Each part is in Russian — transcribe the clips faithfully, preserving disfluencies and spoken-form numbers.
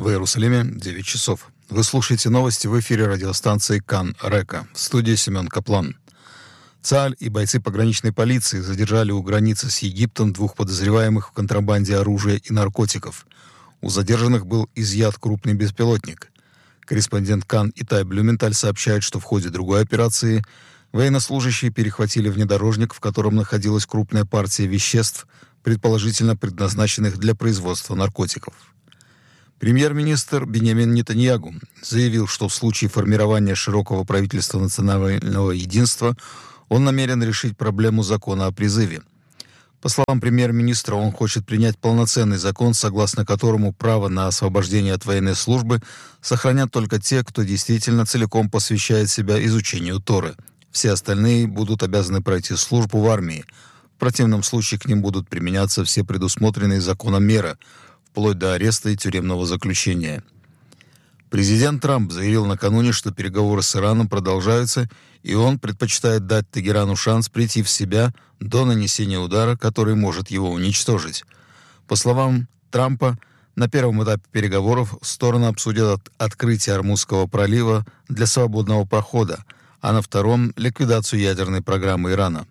В Иерусалиме девять часов. Вы слушаете новости в эфире радиостанции Кан Река. В студии Семен Каплан. ЦААЛЬ и бойцы пограничной полиции задержали у границы с Египтом двух подозреваемых в контрабанде оружия и наркотиков. У задержанных был изъят крупный беспилотник. Корреспондент Кан Итай Блюменталь сообщает, что в ходе другой операции военнослужащие перехватили внедорожник, в котором находилась крупная партия веществ, предположительно предназначенных для производства наркотиков. Премьер-министр Биньямин Нетаньягу заявил, что в случае формирования широкого правительства национального единства он намерен решить проблему закона о призыве. По словам премьер-министра, он хочет принять полноценный закон, согласно которому право на освобождение от военной службы сохранят только те, кто действительно целиком посвящает себя изучению Торы. Все остальные будут обязаны пройти службу в армии. В противном случае к ним будут применяться все предусмотренные законом меры, вплоть до ареста и тюремного заключения. Президент Трамп заявил накануне, что переговоры с Ираном продолжаются, и он предпочитает дать Тегерану шанс прийти в себя до нанесения удара, который может его уничтожить. По словам Трампа, на первом этапе переговоров стороны обсудят открытие Ормузского пролива для свободного прохода, а на втором — ликвидацию ядерной программы Ирана.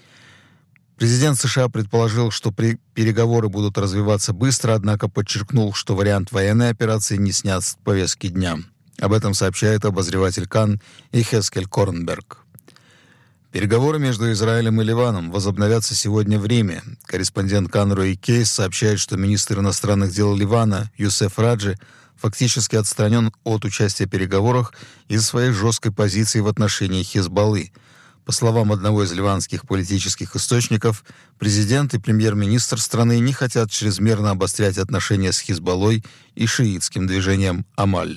Президент США предположил, что при переговоры будут развиваться быстро, однако подчеркнул, что вариант военной операции не снят с повестки дня. Об этом сообщает обозреватель Кан Йехескель Корнберг. Переговоры между Израилем и Ливаном возобновятся сегодня в Риме. Корреспондент Кан Рой Кейс сообщает, что министр иностранных дел Ливана Юсеф Раджи фактически отстранен от участия в переговорах из-за своей жесткой позиции в отношении Хизбаллы. По словам одного из ливанских политических источников, президент и премьер-министр страны не хотят чрезмерно обострять отношения с Хизбаллой и шиитским движением Амаль.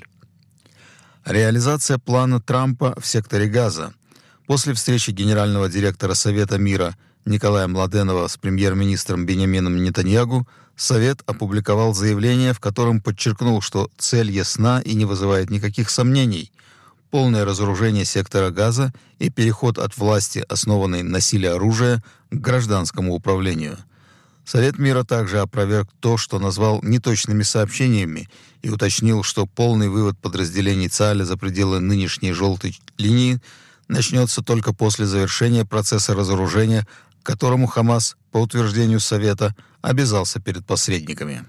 Реализация плана Трампа в секторе Газа. После встречи генерального директора Совета мира Николая Младенова с премьер-министром Биньямином Нетаньягу, Совет опубликовал заявление, в котором подчеркнул, что цель ясна и не вызывает никаких сомнений – полное разоружение сектора Газа и переход от власти, основанной на силе оружия, к гражданскому управлению. Совет мира также опроверг то, что назвал неточными сообщениями, и уточнил, что полный вывод подразделений ЦААЛя за пределы нынешней желтой линии начнется только после завершения процесса разоружения, к которому Хамас, по утверждению Совета, обязался перед посредниками.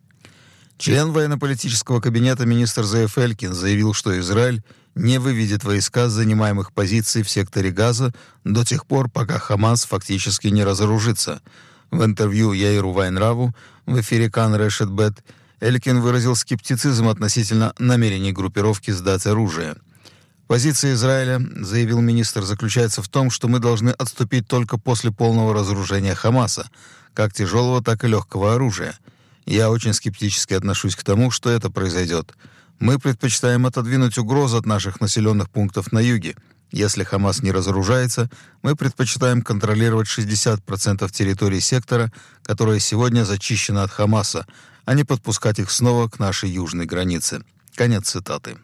Член военно-политического кабинета министр Зеев Элькин заявил, что Израиль не выведет войска с занимаемых позиций в секторе Газа до тех пор, пока Хамас фактически не разоружится. В интервью Яиру Вайнраву в эфире Кан Решет Бет Элькин выразил скептицизм относительно намерений группировки сдать оружие. Позиция Израиля, заявил министр, заключается в том, что мы должны отступить только после полного разоружения Хамаса, как тяжелого, так и легкого оружия. Я очень скептически отношусь к тому, что это произойдет. Мы предпочитаем отодвинуть угрозу от наших населенных пунктов на юге. Если Хамас не разоружается, мы предпочитаем контролировать шестьдесят процентов территории сектора, которая сегодня зачищена от Хамаса, а не подпускать их снова к нашей южной границе. Конец цитаты.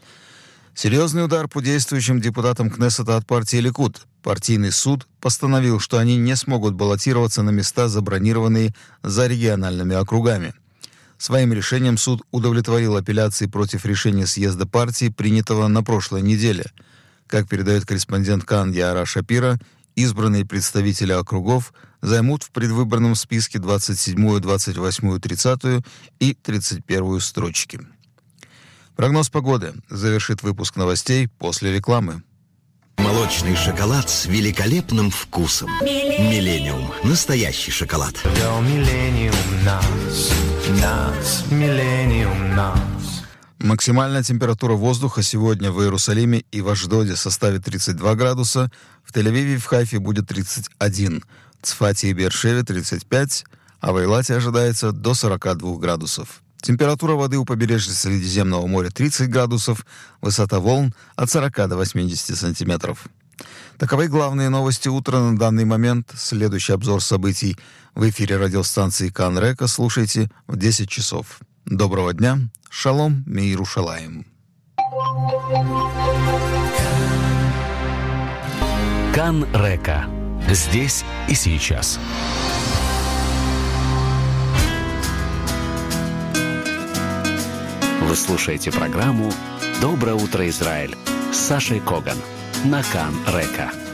Серьезный удар по действующим депутатам Кнессета от партии Ликуд. Партийный суд постановил, что они не смогут баллотироваться на места, забронированные за региональными округами. Своим решением суд удовлетворил апелляции против решения съезда партии, принятого на прошлой неделе. Как передает корреспондент Кан Яара Шапира, избранные представители округов займут в предвыборном списке двадцать седьмую, двадцать восьмую, тридцатую и тридцать первую строчки. Прогноз погоды завершит выпуск новостей после рекламы. Молочный шоколад с великолепным вкусом. Миллениум. Настоящий шоколад. Миллениум нас, нас, Миллениум нас. Максимальная температура воздуха сегодня в Иерусалиме и в Ашдоде составит тридцать два градуса, в Тель-Авиве и в Хайфе будет тридцать один, в Цфате и Беэр-Шеве тридцать пять, а в Эйлате ожидается до сорока двух градусов. Температура воды у побережья Средиземного моря тридцать градусов, высота волн от сорока до восьмидесяти сантиметров. Таковы главные новости утра на данный момент. Следующий обзор событий в эфире радиостанции Кан Река слушайте в десять часов. Доброго дня. Шалом Миерушалаим. Кан Река. Здесь и сейчас. Вы слушаете программу «Доброе утро, Израиль» с Сашей Коган на Кан Река.